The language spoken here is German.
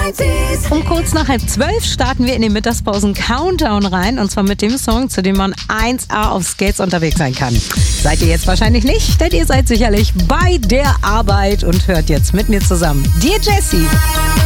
Um kurz nach 11:30 starten wir in den Mittagspausen-Countdown rein. Und zwar mit dem Song, zu dem man 1A auf Skates unterwegs sein kann. Seid ihr jetzt wahrscheinlich nicht, denn ihr seid sicherlich bei der Arbeit und hört jetzt mit mir zusammen Dear Jessie.